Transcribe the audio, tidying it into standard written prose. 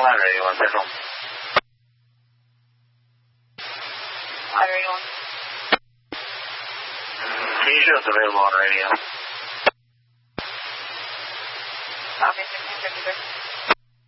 ladder 81, Central. Ladder 81. Can you show us available on radio? Copy, 1653.